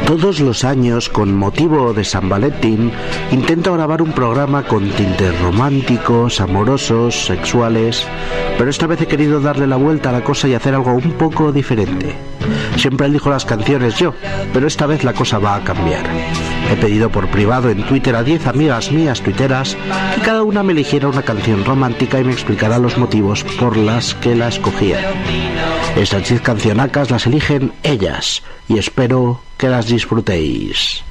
Todos los años, con motivo de San Valentín, intento grabar un programa con tintes románticos, amorosos, sexuales, pero esta vez he querido darle la vuelta a la cosa y hacer algo un poco diferente. Siempre elijo las canciones yo, pero esta vez la cosa va a cambiar. He pedido por privado en Twitter a 10 amigas mías tuiteras que cada una me eligiera una canción romántica y me explicara los motivos por las que la escogían. Estas 10 cancionacas las eligen ellas y espero que las disfrutéis.